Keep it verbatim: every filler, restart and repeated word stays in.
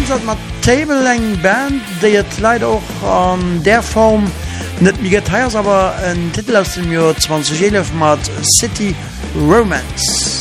Gegensatz mat Tablelang Band, déi et leider auch an der Form net mir geteiers, aber en Titel aus dem Jahr zwanzig elf mat City Romance.